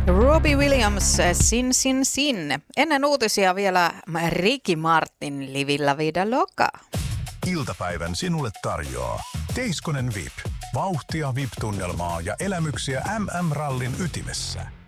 Robbie Williams, Sin. Ennen uutisia vielä Ricky Martin, Livilla Vida Loca. Iltapäivän sinulle tarjoaa Teiskonen VIP. Vauhtia VIP-tunnelmaa ja elämyksiä MM-rallin ytimessä.